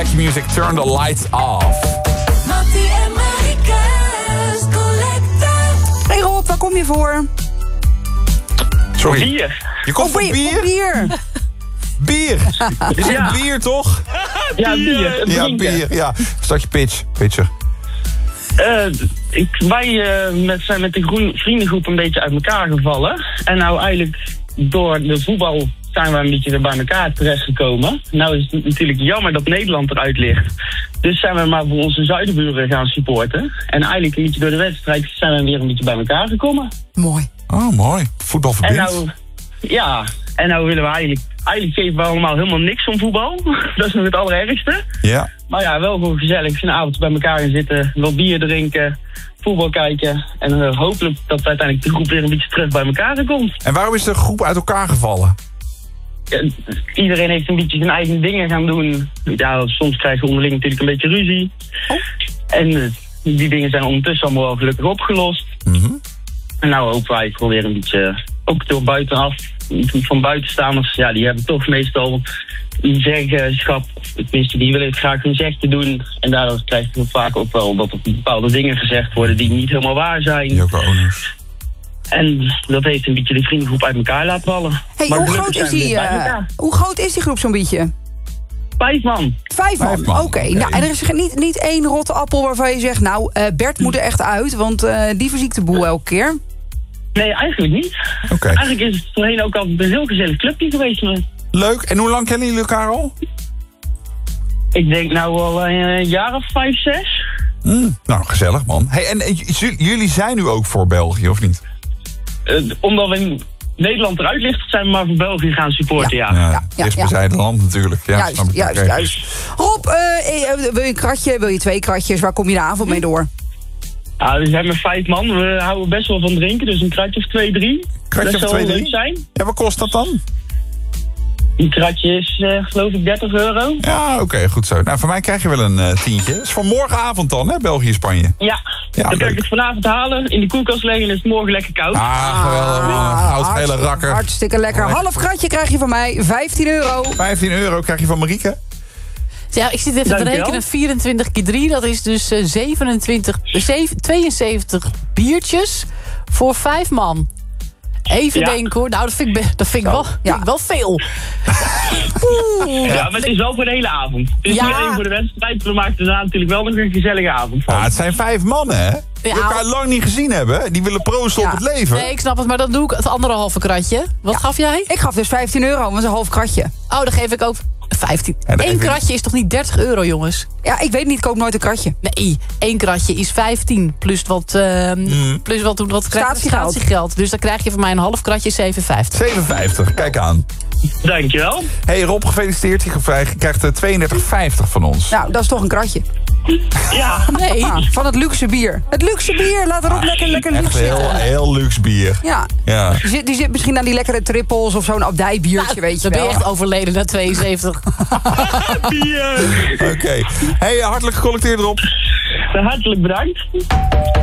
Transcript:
Music, Turn the Lights Off. Mattie en Marieke's Collective. Hey Rob, waar kom je voor? Sorry. Bier. Je komt voor bier? Bier. Bier. Is het bier, toch? Ja, bier. Ja, bier. Ja. Start je pitcher. Wij zijn met de vriendengroep een beetje uit elkaar gevallen. En nou eigenlijk door de voetbal zijn we een beetje weer bij elkaar terechtgekomen. Nou is het natuurlijk jammer dat Nederland eruit ligt. Dus zijn we maar voor onze zuidenburen gaan supporten. En eigenlijk een beetje door de wedstrijd zijn we weer een beetje bij elkaar gekomen. Mooi. Oh, mooi. Voetbal verbindt. En nou willen we eigenlijk geven we allemaal helemaal niks om voetbal. Dat is nog het allerergste. Ja. Maar ja, wel gewoon gezellig. Een avond bij elkaar gaan zitten, wat bier drinken, voetbal kijken. En hopelijk dat uiteindelijk de groep weer een beetje terug bij elkaar komt. En waarom is de groep uit elkaar gevallen? Ja, iedereen heeft een beetje zijn eigen dingen gaan doen. Ja, soms krijgen we onderling natuurlijk een beetje ruzie. Oh. En die dingen zijn ondertussen allemaal wel gelukkig opgelost. En nou hopen wij gewoon weer een beetje, ook door buitenaf, van buitenstaanders, ja, die hebben toch meestal een zeggenschap. Tenminste, die willen het graag hun zegje doen. En daardoor krijg je vaak ook wel dat er bepaalde dingen gezegd worden die niet helemaal waar zijn. Joko Onus. En dat heeft een beetje de vriendengroep uit elkaar laten vallen. Hey, Maar hoe gelukkig groot is zijn we die? weer bij elkaar. Hoe groot is die groep zo'n beetje? 5 man. 5 man. Vijf man, Oké. oké. Nou, en er is niet één rotte appel waarvan je zegt, nou, Bert moet er echt uit, want die verziekt de boel elke keer. Nee, eigenlijk niet. Oké. Eigenlijk is het voorheen ook altijd een heel gezellig clubje geweest. Maar Leuk. En hoe lang kennen jullie elkaar al? ik denk nou al een jaar of 5, 6. Nou, gezellig, man. Hey, en jullie zijn nu ook voor België, of niet? Omdat we in Nederland eruit ligt, zijn we maar voor België gaan supporten, ja. Dichtstbijzijde land natuurlijk. Ja, snap ik. Oké. Juist. Rob, wil je een kratje? Wil je 2 kratjes? Waar kom je de avond mee door? We zijn met 5 man. We houden best wel van drinken, dus een kratje of 2, 3. Kratje dat of zou 2, wel 3? leuk zijn. Ja, wat kost dat dan? Een kratje is geloof ik €30. Ja, oké, goed zo. Nou, voor mij krijg je wel een tientje. Dat is voor morgenavond dan, hè, België-Spanje. Ja, dan kan leuk. ik het vanavond halen, in de koelkast leggen en is het morgen lekker koud. Geweldig. Goudgele rakker. Hartstikke lekker. Half kratje krijg je van mij, €15. €15 krijg je van Marieke. Ja, ik zit even te Dankjewel. rekenen. 24 keer 3, dat is dus 72 biertjes voor 5 man. Even denken hoor. Nou, dat vind ik wel veel. Ja, maar het is wel voor de hele avond. Het is niet alleen voor de wedstrijd, we maken er natuurlijk wel nog een gezellige avond van. Ja, het zijn 5 mannen, hè? Die elkaar lang niet gezien hebben. Die willen proosten op het leven. Nee, ik snap het, maar dan doe ik het anderhalve kratje. Wat gaf jij? Ik gaf dus €15, want dat is een half kratje. Oh, dan geef ik ook 15. Ja, dan Eén geef je- kratje is toch niet €30, jongens? Ja, ik weet niet, ik koop nooit een kratje. Nee, 1 kratje is 15. Plus wat statiegeld. Dus dan krijg je van mij een half kratje 7,50. 7,50, kijk aan. Dankjewel. Hey Rob, gefeliciteerd. Je krijgt 32,50 van ons. Nou, dat is toch een kratje. Ja. Nee. Van het luxe bier. Het luxe bier, laat erop lekker Echt luxe zitten. heel luxe bier. Ja. Ja. Die zit misschien aan die lekkere trippels of zo'n abdijbiertje, weet je Dan ben wel. je echt overleden na 72. Oké. Hey, hartelijk gecollecteerd Rob. Hartelijk bedankt.